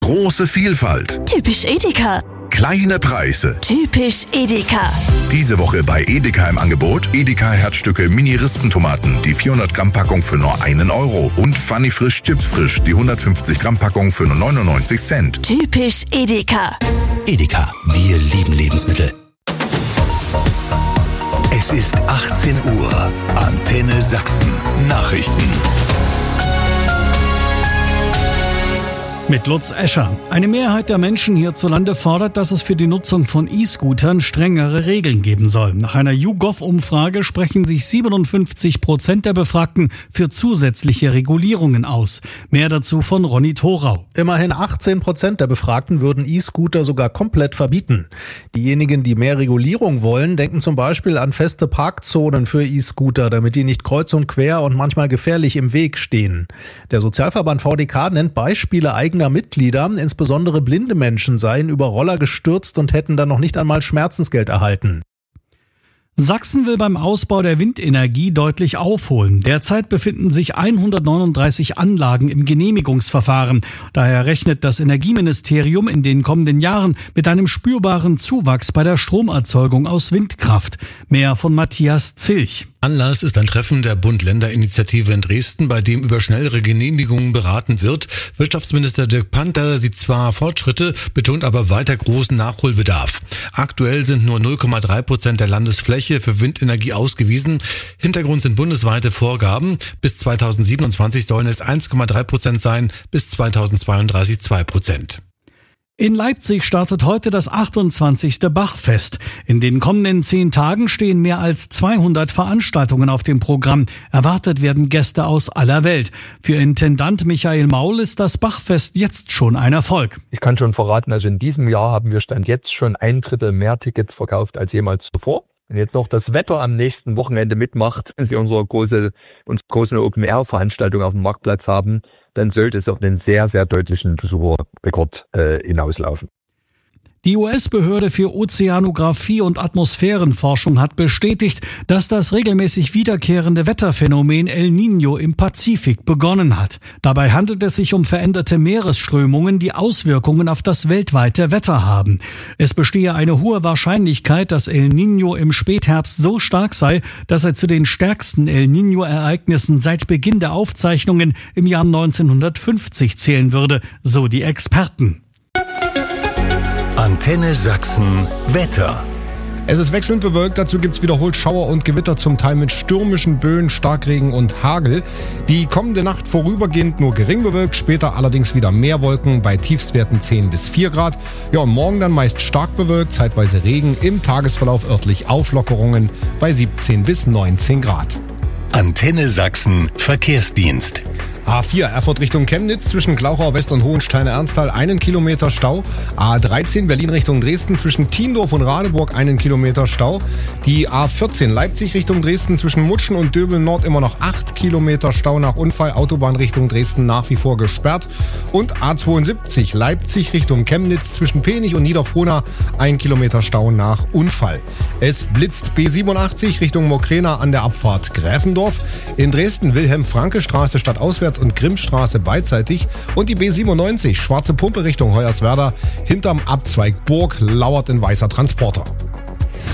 Große Vielfalt. Typisch Edeka. Kleine Preise. Typisch Edeka. Diese Woche bei Edeka im Angebot Edeka Herzstücke Mini-Rispentomaten, die 400 Gramm Packung für nur 1 Euro und Funny Frisch Chips Frisch, die 150 Gramm Packung für nur 99 Cent. Typisch Edeka. Edeka, wir lieben Lebensmittel. Es ist 18 Uhr. Antenne Sachsen. Nachrichten. Mit Lutz Escher. Eine Mehrheit der Menschen hierzulande fordert, dass es für die Nutzung von E-Scootern strengere Regeln geben soll. Nach einer YouGov-Umfrage sprechen sich 57% der Befragten für zusätzliche Regulierungen aus. Mehr dazu von Ronny Thorau. Immerhin 18% der Befragten würden E-Scooter sogar komplett verbieten. Diejenigen, die mehr Regulierung wollen, denken zum Beispiel an feste Parkzonen für E-Scooter, damit die nicht kreuz und quer und manchmal gefährlich im Weg stehen. Der Sozialverband VDK nennt Beispiele eigener Mitglieder, insbesondere blinde Menschen, seien über Roller gestürzt und hätten dann noch nicht einmal Schmerzensgeld erhalten. Sachsen will beim Ausbau der Windenergie deutlich aufholen. Derzeit befinden sich 139 Anlagen im Genehmigungsverfahren. Daher rechnet das Energieministerium in den kommenden Jahren mit einem spürbaren Zuwachs bei der Stromerzeugung aus Windkraft. Mehr von Matthias Zilch. Anlass ist ein Treffen der Bund-Länder-Initiative in Dresden, bei dem über schnellere Genehmigungen beraten wird. Wirtschaftsminister Dirk Panther sieht zwar Fortschritte, betont aber weiter großen Nachholbedarf. Aktuell sind nur 0,3% der Landesfläche für Windenergie ausgewiesen. Hintergrund sind bundesweite Vorgaben. Bis 2027 sollen es 1,3% sein, bis 2032 2%. In Leipzig startet heute das 28. Bachfest. In den kommenden 10 Tagen stehen mehr als 200 Veranstaltungen auf dem Programm. Erwartet werden Gäste aus aller Welt. Für Intendant Michael Maul ist das Bachfest jetzt schon ein Erfolg. Ich kann schon verraten, also in diesem Jahr haben wir Stand jetzt schon 1/3 mehr Tickets verkauft als jemals zuvor. Wenn jetzt noch das Wetter am nächsten Wochenende mitmacht, wenn Sie unsere große Open-Air-Veranstaltung auf dem Marktplatz haben, dann sollte es auf einen sehr, sehr deutlichen Besucherrekord hinauslaufen. Die US-Behörde für Ozeanographie und Atmosphärenforschung hat bestätigt, dass das regelmäßig wiederkehrende Wetterphänomen El Niño im Pazifik begonnen hat. Dabei handelt es sich um veränderte Meeresströmungen, die Auswirkungen auf das weltweite Wetter haben. Es bestehe eine hohe Wahrscheinlichkeit, dass El Niño im Spätherbst so stark sei, dass er zu den stärksten El Niño-Ereignissen seit Beginn der Aufzeichnungen im Jahr 1950 zählen würde, so die Experten. Antenne Sachsen Wetter. Es ist wechselnd bewölkt, dazu gibt es wiederholt Schauer und Gewitter, zum Teil mit stürmischen Böen, Starkregen und Hagel. Die kommende Nacht vorübergehend nur gering bewölkt, später allerdings wieder mehr Wolken bei Tiefstwerten 10 bis 4 Grad. Ja, und morgen dann meist stark bewölkt, zeitweise Regen, im Tagesverlauf örtlich Auflockerungen bei 17 bis 19 Grad. Antenne Sachsen Verkehrsdienst. A4 Erfurt Richtung Chemnitz zwischen Glauchau West und Hohensteine-Ernsthal 1 Kilometer Stau. A13 Berlin Richtung Dresden zwischen Thiendorf und Radeburg 1 Kilometer Stau. Die A14 Leipzig Richtung Dresden zwischen Mutschen und Döbel Nord immer noch 8 Kilometer Stau nach Unfall. Autobahn Richtung Dresden nach wie vor gesperrt. Und A72 Leipzig Richtung Chemnitz zwischen Penich und Niederfrohna 1 Kilometer Stau nach Unfall. Es blitzt B87 Richtung Mokrena an der Abfahrt Gräfendorf. In Dresden Wilhelm-Franke-Straße stadtauswärts und Grimmstraße beidseitig und die B97 Schwarze Pumpe Richtung Hoyerswerda hinterm Abzweig Burg lauert ein weißer Transporter.